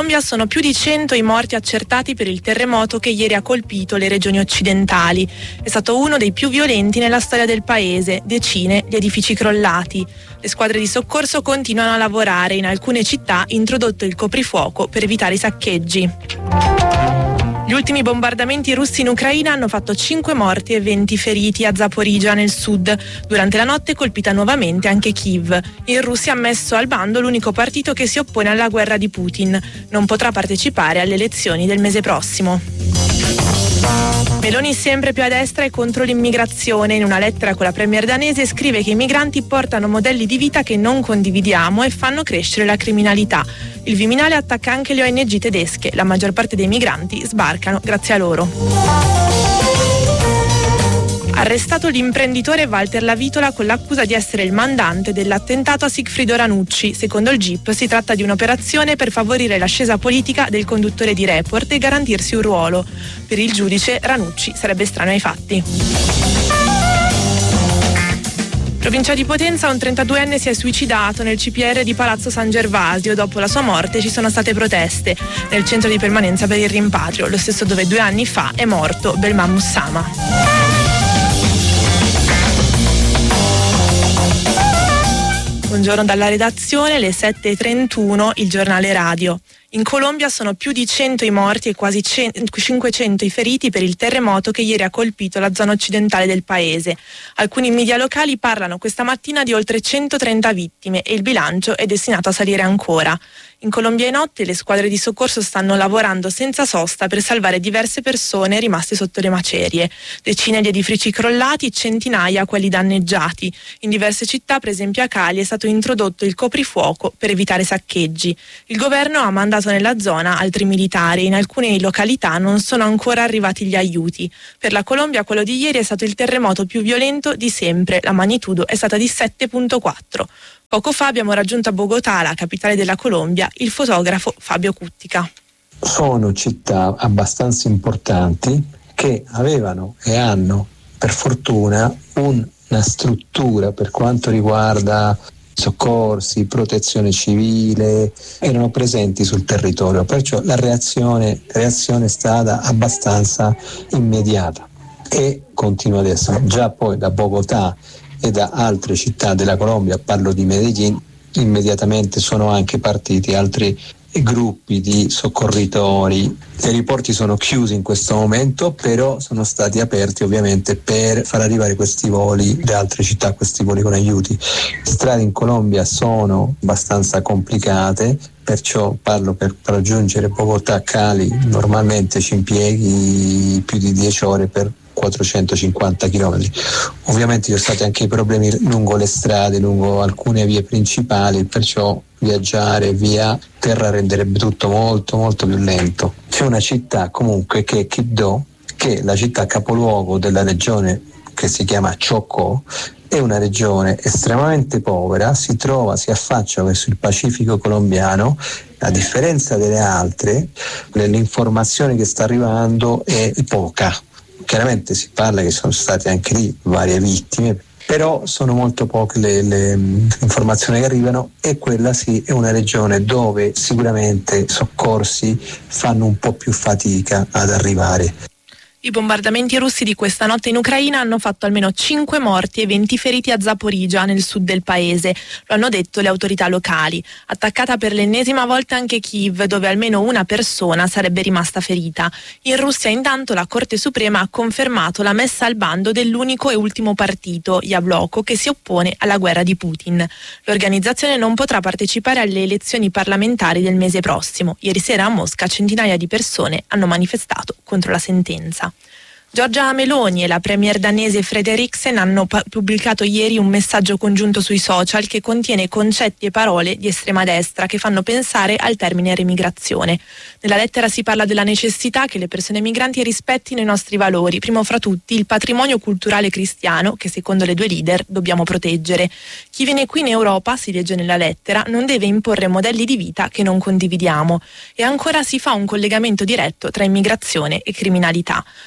Colombia sono più di 100 i morti accertati per il terremoto che ieri ha colpito le regioni occidentali. È stato uno dei più violenti nella storia del paese, decine gli edifici crollati. Le squadre di soccorso continuano a lavorare, in alcune città introdotto il coprifuoco per evitare i saccheggi. Gli ultimi bombardamenti russi in Ucraina hanno fatto 5 morti e 20 feriti a Zaporizhzhia nel sud. Durante la notte colpita nuovamente anche Kiev. In Russia ha messo al bando l'unico partito che si oppone alla guerra di Putin. Non potrà partecipare alle elezioni del mese prossimo. Meloni sempre più a destra e contro l'immigrazione. In una lettera con la premier danese scrive che i migranti portano modelli di vita che non condividiamo e fanno crescere la criminalità. Il Viminale attacca anche le ONG tedesche. La maggior parte dei migranti sbarcano grazie a loro. Arrestato l'imprenditore Walter Lavitola con l'accusa di essere il mandante dell'attentato a Sigfrido Ranucci. Secondo il GIP si tratta di un'operazione per favorire l'ascesa politica del conduttore di Report e garantirsi un ruolo. Per il giudice Ranucci sarebbe estraneo ai fatti. Provincia di Potenza, un 32enne si è suicidato nel CPR di Palazzo San Gervasio. Dopo la sua morte ci sono state proteste nel centro di permanenza per il rimpatrio, lo stesso dove 2 anni fa è morto Belman Mussama. Buongiorno dalla redazione, le 7:31, il giornale radio. In Colombia sono più di 100 i morti e quasi 500 i feriti per il terremoto che ieri ha colpito la zona occidentale del paese. Alcuni media locali parlano questa mattina di oltre 130 vittime e il bilancio è destinato a salire ancora. In Colombia e notte le squadre di soccorso stanno lavorando senza sosta per salvare diverse persone rimaste sotto le macerie. Decine di edifici crollati, centinaia quelli danneggiati. In diverse città, per esempio a Cali, è stato introdotto il coprifuoco per evitare saccheggi. Il governo ha mandato nella zona altri militari. In alcune località non sono ancora arrivati gli aiuti. Per la Colombia quello di ieri è stato il terremoto più violento di sempre. La magnitudo è stata di 7,4. Poco fa abbiamo raggiunto a Bogotà, la capitale della Colombia, il fotografo Fabio Cuttica. Sono città abbastanza importanti che avevano e hanno, per fortuna, una struttura per quanto riguarda soccorsi, protezione civile, erano presenti sul territorio, perciò la reazione è stata abbastanza immediata e continua ad essere. Già poi da Bogotà e da altre città della Colombia, parlo di Medellin, immediatamente sono anche partiti altri gruppi di soccorritori. I aeroporti sono chiusi in questo momento, però sono stati aperti ovviamente per far arrivare questi voli da altre città, questi voli con aiuti. Le strade in Colombia sono abbastanza complicate, perciò parlo per raggiungere Bogotà a Cali normalmente ci impieghi più di 10 ore per 450 km. Ovviamente ci sono stati anche i problemi lungo le strade, lungo alcune vie principali, perciò viaggiare via terra renderebbe tutto molto molto più lento. C'è una città comunque che è Quibdó, che è la città capoluogo della regione che si chiama Chocó. È una regione estremamente povera, si affaccia verso il Pacifico colombiano. A differenza delle altre, l'informazione che sta arrivando è poca. Chiaramente si parla che sono state anche lì varie vittime, però sono molto poche le informazioni che arrivano e quella sì è una regione dove sicuramente soccorsi fanno un po' più fatica ad arrivare. I bombardamenti russi di questa notte in Ucraina hanno fatto almeno 5 morti e 20 feriti a Zaporizhzhia, nel sud del paese. Lo hanno detto le autorità locali. Attaccata per l'ennesima volta anche Kiev, dove almeno una persona sarebbe rimasta ferita. In Russia, intanto, la Corte Suprema ha confermato la messa al bando dell'unico e ultimo partito, Yabloko, che si oppone alla guerra di Putin. L'organizzazione non potrà partecipare alle elezioni parlamentari del mese prossimo. Ieri sera a Mosca centinaia di persone hanno manifestato contro la sentenza. Giorgia Meloni e la premier danese Frederiksen hanno pubblicato ieri un messaggio congiunto sui social che contiene concetti e parole di estrema destra che fanno pensare al termine remigrazione. Nella lettera si parla della necessità che le persone migranti rispettino i nostri valori, primo fra tutti il patrimonio culturale cristiano che secondo le 2 leader dobbiamo proteggere. Chi viene qui in Europa, si legge nella lettera, non deve imporre modelli di vita che non condividiamo. E ancora si fa un collegamento diretto tra immigrazione e criminalità. Meloni si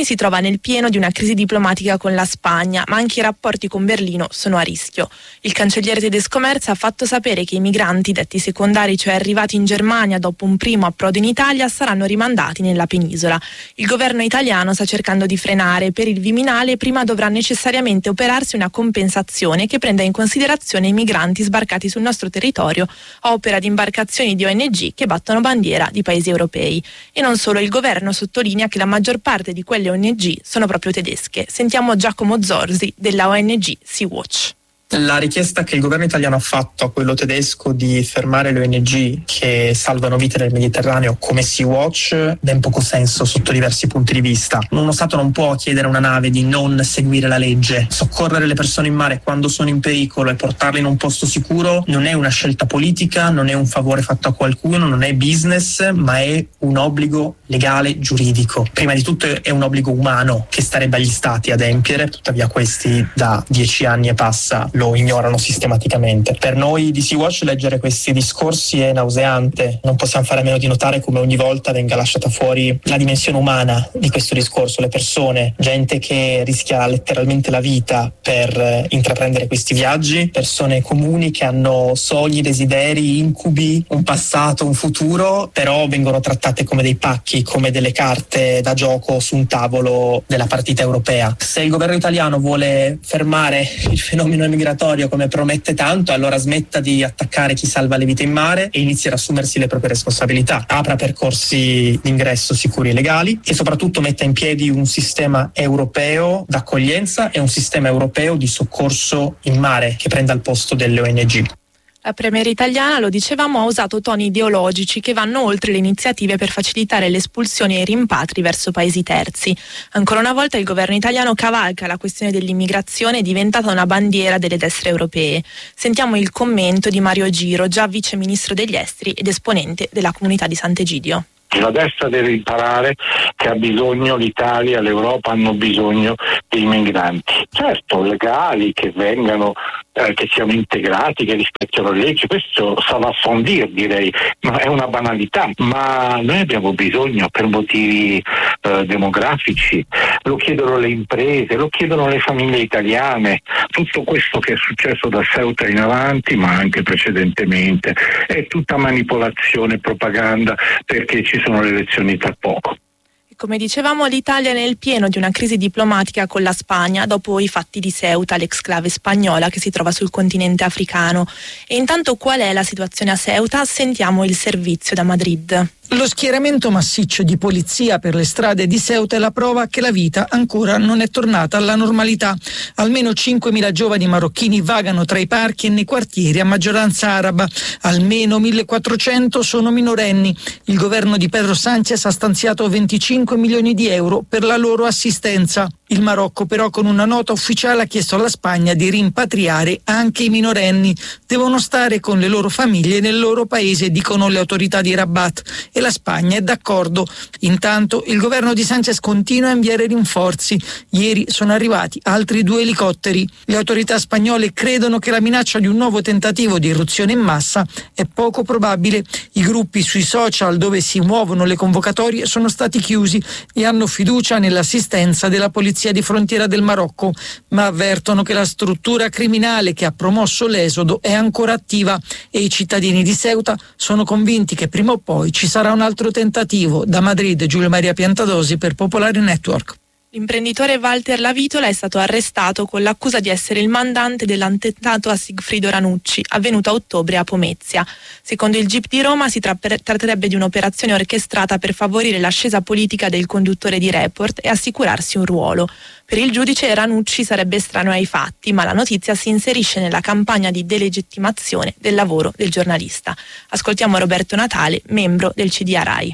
si trova nel pieno di una crisi diplomatica con la Spagna, ma anche i rapporti con Berlino sono a rischio. Il cancelliere tedesco Merz ha fatto sapere che i migranti detti secondari, cioè arrivati in Germania dopo un primo approdo in Italia, saranno rimandati nella penisola. Il governo italiano sta cercando di frenare. Per il Viminale prima dovrà necessariamente operarsi una compensazione che prenda in considerazione i migranti sbarcati sul nostro territorio a opera di imbarcazioni di ONG che battono bandiera di paesi europei. E non solo, il governo sottolinea che la maggior parte di quelle ONG sono proprio tedesche. Sentiamo Giacomo Zorzi della ONG Sea-Watch. La richiesta che il governo italiano ha fatto a quello tedesco di fermare le ONG che salvano vite nel Mediterraneo come Sea-Watch ha ben poco senso sotto diversi punti di vista. Uno Stato non può chiedere a una nave di non seguire la legge. Soccorrere le persone in mare quando sono in pericolo e portarle in un posto sicuro non è una scelta politica, non è un favore fatto a qualcuno, non è business, ma è un obbligo legale giuridico. Prima di tutto è un obbligo umano che starebbe agli Stati adempiere, tuttavia questi da 10 anni e passa lo ignorano sistematicamente. Per noi di Sea-Watch leggere questi discorsi è nauseante. Non possiamo fare a meno di notare come ogni volta venga lasciata fuori la dimensione umana di questo discorso, le persone, gente che rischia letteralmente la vita per intraprendere questi viaggi, persone comuni che hanno sogni, desideri, incubi, un passato, un futuro, però vengono trattate come dei pacchi, come delle carte da gioco su un tavolo della partita europea. Se il governo italiano vuole fermare il fenomeno migratorio come promette tanto, allora smetta di attaccare chi salva le vite in mare e inizi ad assumersi le proprie responsabilità. Apra percorsi d'ingresso sicuri e legali e soprattutto metta in piedi un sistema europeo d'accoglienza e un sistema europeo di soccorso in mare che prenda il posto delle ONG. La premier italiana, lo dicevamo, ha usato toni ideologici che vanno oltre le iniziative per facilitare le espulsioni e i rimpatri verso paesi terzi. Ancora una volta il governo italiano cavalca la questione dell'immigrazione, diventata una bandiera delle destre europee. Sentiamo il commento di Mario Giro, già vice ministro degli esteri ed esponente della comunità di Sant'Egidio. La destra deve imparare che ha bisogno l'Italia, l'Europa hanno bisogno dei migranti. Certo, legali, che vengano, che siano integrati, che rispettino le leggi, questo ça va sans dire, direi, ma è una banalità. Ma noi abbiamo bisogno per motivi demografici, lo chiedono le imprese, lo chiedono le famiglie italiane. Tutto questo che è successo da Ceuta in avanti, ma anche precedentemente, è tutta manipolazione e propaganda, perché ci sono le elezioni tra poco. Come dicevamo, l'Italia è nel pieno di una crisi diplomatica con la Spagna dopo i fatti di Ceuta, l'exclave spagnola che si trova sul continente africano. E intanto qual è la situazione a Ceuta? Sentiamo il servizio da Madrid. Lo schieramento massiccio di polizia per le strade di Ceuta è la prova che la vita ancora non è tornata alla normalità. Almeno 5.000 giovani marocchini vagano tra i parchi e nei quartieri a maggioranza araba. Almeno 1.400 sono minorenni. Il governo di Pedro Sánchez ha stanziato 25 milioni di euro per la loro assistenza. Il Marocco però con una nota ufficiale ha chiesto alla Spagna di rimpatriare anche i minorenni. Devono stare con le loro famiglie nel loro paese, dicono le autorità di Rabat. E la Spagna è d'accordo. Intanto il governo di Sánchez continua a inviare rinforzi. Ieri sono arrivati altri 2 elicotteri. Le autorità spagnole credono che la minaccia di un nuovo tentativo di irruzione in massa è poco probabile. I gruppi sui social dove si muovono le convocatorie sono stati chiusi e hanno fiducia nell'assistenza della polizia di frontiera del Marocco, ma avvertono che la struttura criminale che ha promosso l'esodo è ancora attiva e i cittadini di Ceuta sono convinti che prima o poi ci sarà un altro tentativo. Da Madrid, Giulio Maria Piantadosi per Popolare Network. L'imprenditore Walter Lavitola è stato arrestato con l'accusa di essere il mandante dell'attentato a Sigfrido Ranucci, avvenuto a ottobre a Pomezia. Secondo il GIP di Roma si tratterebbe di un'operazione orchestrata per favorire l'ascesa politica del conduttore di Report e assicurarsi un ruolo. Per il giudice Ranucci sarebbe estraneo ai fatti, ma la notizia si inserisce nella campagna di delegittimazione del lavoro del giornalista. Ascoltiamo Roberto Natale, membro del CDA Rai.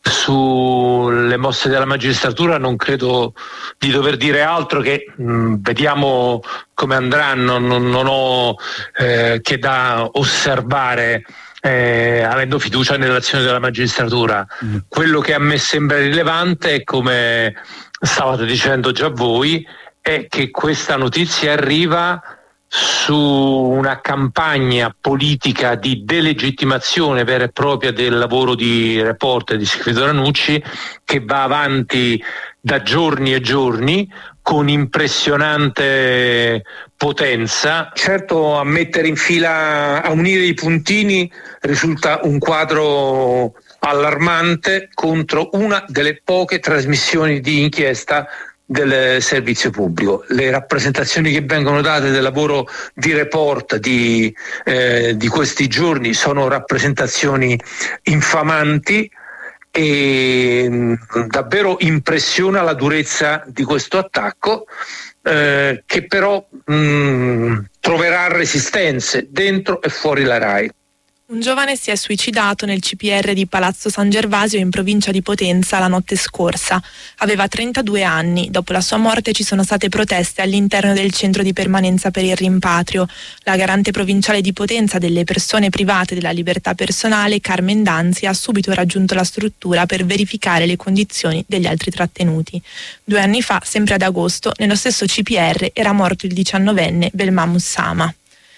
Sulle mosse della magistratura non credo di dover dire altro che vediamo come andranno, non ho che da osservare avendo fiducia nell'azione della magistratura. Quello che a me sembra rilevante è, come stavate dicendo già voi, è che questa notizia arriva su una campagna politica di delegittimazione vera e propria del lavoro di Report di Sigfrido Ranucci, che va avanti da giorni e giorni, con impressionante potenza. Certo, a mettere in fila, a unire i puntini, risulta un quadro allarmante contro una delle poche trasmissioni di inchiesta del servizio pubblico. Le rappresentazioni che vengono date del lavoro di report di questi giorni sono rappresentazioni infamanti, e davvero impressiona la durezza di questo attacco, che però troverà resistenze dentro e fuori la RAI. Un giovane si è suicidato nel CPR di Palazzo San Gervasio in provincia di Potenza la notte scorsa. Aveva 32 anni. Dopo la sua morte ci sono state proteste all'interno del centro di permanenza per il rimpatrio. La garante provinciale di Potenza delle persone private della libertà personale, Carmen Danzi, ha subito raggiunto la struttura per verificare le condizioni degli altri trattenuti. 2 anni fa, sempre ad agosto, nello stesso CPR era morto il 19enne Belmam Ussama.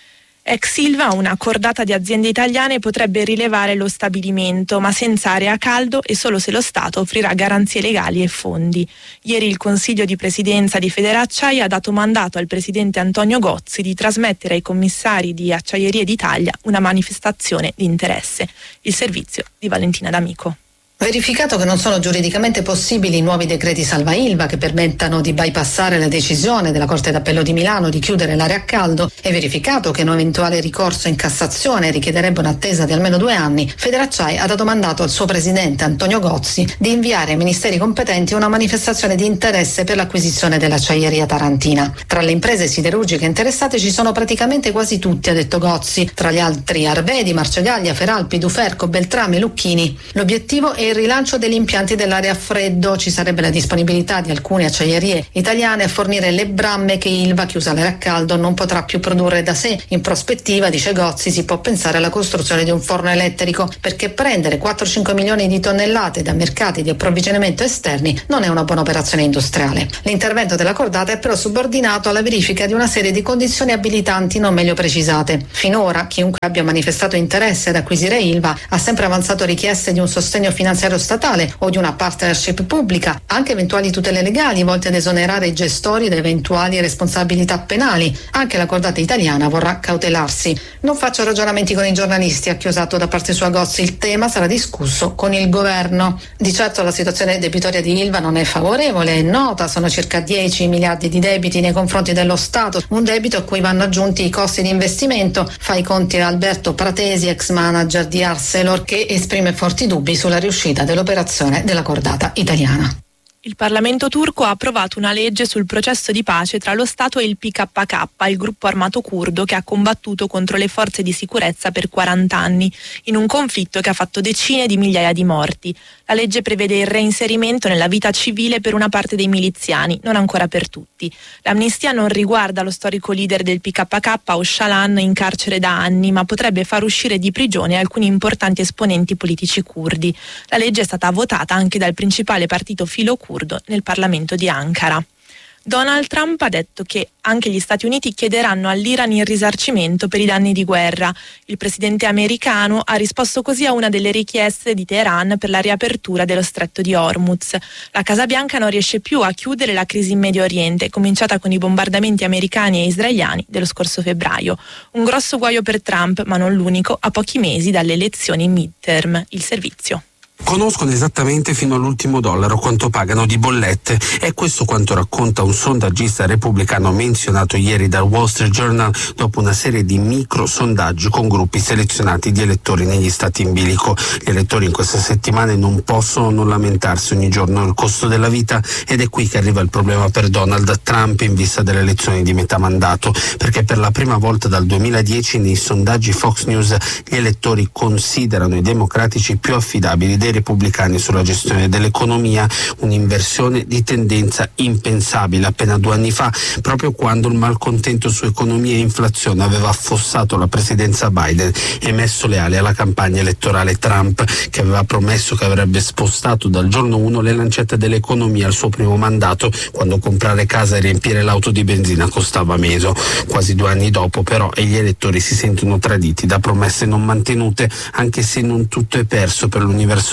Ex Ilva, una cordata di aziende italiane potrebbe rilevare lo stabilimento, ma senza area a caldo e solo se lo Stato offrirà garanzie legali e fondi. Ieri il Consiglio di Presidenza di Federacciai ha dato mandato al presidente Antonio Gozzi di trasmettere ai commissari di Acciaierie d'Italia una manifestazione di interesse. Il servizio di Valentina D'Amico. Verificato che non sono giuridicamente possibili nuovi decreti salva Ilva che permettano di bypassare la decisione della Corte d'Appello di Milano di chiudere l'area a caldo e verificato che un eventuale ricorso in Cassazione richiederebbe un'attesa di almeno 2 anni, Federacciai ha dato mandato al suo presidente Antonio Gozzi di inviare ai ministeri competenti una manifestazione di interesse per l'acquisizione dell'acciaieria tarantina. Tra le imprese siderurgiche interessate ci sono praticamente quasi tutti, ha detto Gozzi, tra gli altri Arvedi, Marcegaglia, Feralpi, Duferco, Beltrame, Lucchini. L'obiettivo è il rilancio degli impianti dell'area a freddo. Ci sarebbe la disponibilità di alcune acciaierie italiane a fornire le bramme che Ilva, chiusa l'area a caldo, non potrà più produrre da sé. In prospettiva, dice Gozzi, si può pensare alla costruzione di un forno elettrico, perché prendere 4-5 milioni di tonnellate da mercati di approvvigionamento esterni non è una buona operazione industriale. L'intervento della cordata è però subordinato alla verifica di una serie di condizioni abilitanti non meglio precisate. Finora chiunque abbia manifestato interesse ad acquisire Ilva ha sempre avanzato richieste di un sostegno finanziario statale o di una partnership pubblica, anche eventuali tutele legali volte ad esonerare i gestori da eventuali responsabilità penali. Anche la cordata italiana vorrà cautelarsi. Non faccio ragionamenti con i giornalisti, ha chiosato da parte sua Gozzi, il tema sarà discusso con il governo. Di certo la situazione debitoria di Ilva non è favorevole, è nota, sono circa 10 miliardi di debiti nei confronti dello Stato, un debito a cui vanno aggiunti i costi di investimento. Fa i conti Alberto Pratesi, ex manager di Arcelor, che esprime forti dubbi sulla riuscita dell'operazione della cordata italiana. Il Parlamento turco ha approvato una legge sul processo di pace tra lo Stato e il PKK, il gruppo armato curdo che ha combattuto contro le forze di sicurezza per 40 anni, in un conflitto che ha fatto decine di migliaia di morti. La legge prevede il reinserimento nella vita civile per una parte dei miliziani, non ancora per tutti. L'amnistia non riguarda lo storico leader del PKK, Öcalan, in carcere da anni, ma potrebbe far uscire di prigione alcuni importanti esponenti politici curdi. La legge è stata votata anche dal principale partito filo curdo nel Parlamento di Ankara. Donald Trump ha detto che anche gli Stati Uniti chiederanno all'Iran il risarcimento per i danni di guerra. Il presidente americano ha risposto così a una delle richieste di Teheran per la riapertura dello stretto di Hormuz. La Casa Bianca non riesce più a chiudere la crisi in Medio Oriente, cominciata con i bombardamenti americani e israeliani dello scorso febbraio. Un grosso guaio per Trump, ma non l'unico, a pochi mesi dalle elezioni midterm. Il servizio. Conoscono esattamente fino all'ultimo dollaro quanto pagano di bollette. È questo quanto racconta un sondaggista repubblicano menzionato ieri dal Wall Street Journal dopo una serie di micro sondaggi con gruppi selezionati di elettori negli stati in bilico. Gli elettori in queste settimane non possono non lamentarsi ogni giorno del costo della vita, ed è qui che arriva il problema per Donald Trump in vista delle elezioni di metà mandato, perché per la prima volta dal 2010 nei sondaggi Fox News gli elettori considerano i democratici più affidabili dei repubblicani sulla gestione dell'economia, un'inversione di tendenza impensabile appena 2 anni fa, proprio quando il malcontento su economia e inflazione aveva affossato la presidenza Biden e messo le ali alla campagna elettorale Trump, che aveva promesso che avrebbe spostato dal giorno 1 le lancette dell'economia al suo primo mandato, quando comprare casa e riempire l'auto di benzina costava meno. Quasi 2 anni dopo però gli elettori si sentono traditi da promesse non mantenute, anche se non tutto è perso per l'universo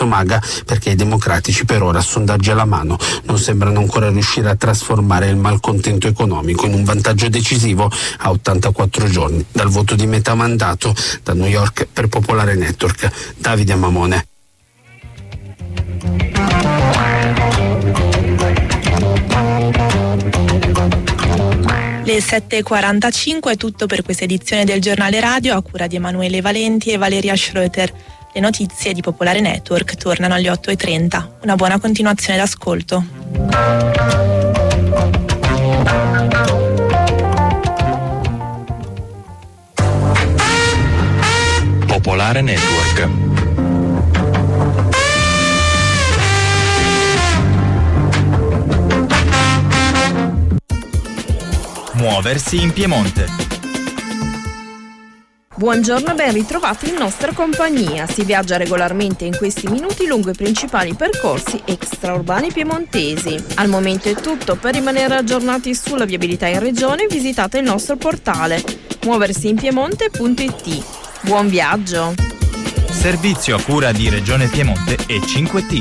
Maga, perché i democratici per ora, sondaggi alla mano, non sembrano ancora riuscire a trasformare il malcontento economico in un vantaggio decisivo a 84 giorni dal voto di metà mandato. Da New York per Popolare Network, Davide Mamone. Le 7.45 è tutto per questa edizione del Giornale Radio a cura di Emanuele Valenti e Valeria Schroeter. Le notizie di Popolare Network tornano alle 8.30. Una buona continuazione d'ascolto. Popolare Network. Muoversi in Piemonte. Buongiorno e ben ritrovati in nostra compagnia. Si viaggia regolarmente in questi minuti lungo i principali percorsi extraurbani piemontesi. Al momento è tutto. Per rimanere aggiornati sulla viabilità in regione visitate il nostro portale muoversiinpiemonte.it. Buon viaggio! Servizio a cura di Regione Piemonte e 5T.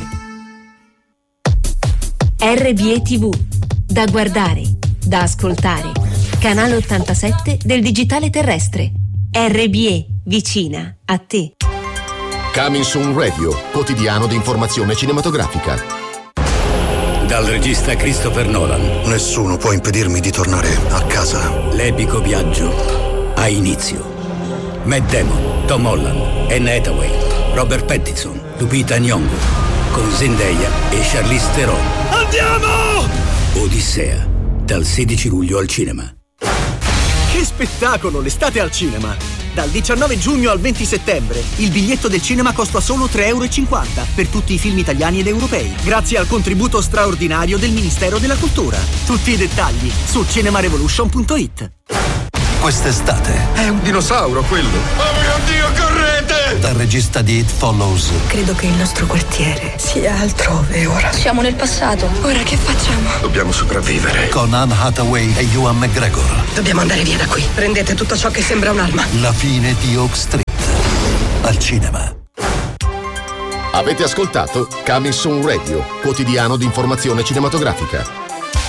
RBE TV. Da guardare, da ascoltare. Canale 87 del digitale terrestre. RBE, vicina a te. Coming Soon Radio, quotidiano di informazione cinematografica. Dal regista Christopher Nolan. Nessuno può impedirmi di tornare a casa. L'epico viaggio ha inizio. Matt Damon, Tom Holland, Anne Hathaway, Robert Pattinson, Lupita Nyong'o, con Zendaya e Charlize Theron. Andiamo! Odissea, dal 16 luglio al cinema. Che spettacolo, l'estate al cinema! Dal 19 giugno al 20 settembre il biglietto del cinema costa solo €3,50 per tutti i film italiani ed europei, grazie al contributo straordinario del Ministero della Cultura. Tutti i dettagli su cinemarevolution.it. Quest'estate È un dinosauro quello! Oh mio Dio, correte! Dal regista di It Follows. Credo che il nostro quartiere sia altrove ora. Siamo nel passato. Ora che facciamo? Dobbiamo sopravvivere. Con Anne Hathaway e Ewan McGregor. Dobbiamo andare via da qui. Prendete tutto ciò che sembra un'arma. La fine di Oak Street. Al cinema. Avete ascoltato Coming Soon Radio, quotidiano di informazione cinematografica.